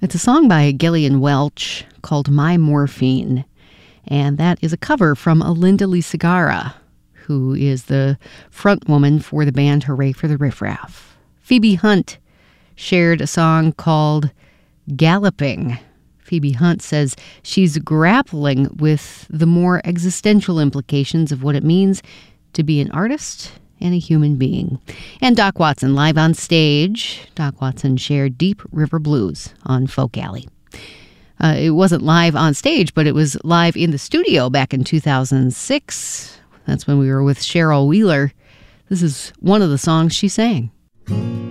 It's a song by Gillian Welch called My Morphine, and that is a cover from Linda Lee Segarra, who is the front woman for the band Hooray for the Riff Raff. Phoebe Hunt shared a song called Galloping. Phoebe Hunt says she's grappling with the more existential implications of what it means to be an artist and a human being. And Doc Watson live on stage. Doc Watson shared Deep River Blues on Folk Alley. It wasn't live on stage, but it was live in the studio back in 2006. That's when we were with Cheryl Wheeler. This is one of the songs she sang.